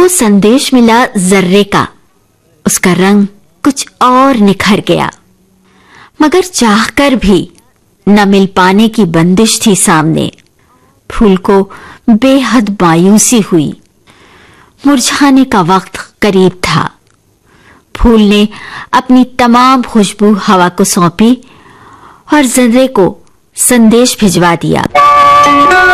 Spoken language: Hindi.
को संदेश मिला जर्रे का। उसका रंग कुछ और निखर गया, मगर चाहकर भी न मिल पाने की बंदिश थी सामने। फूल को बेहद मायूसी हुई। मुरझाने का वक्त करीब था। फूल ने अपनी तमाम खुशबू हवा को सौंपी और जर्रे को संदेश भिजवा दिया।